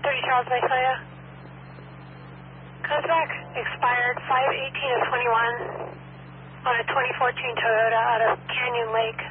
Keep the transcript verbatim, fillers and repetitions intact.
thirty Charles Bay, Soya. Contract expired five eighteen of twenty-one on a twenty fourteen Toyota out of Canyon Lake.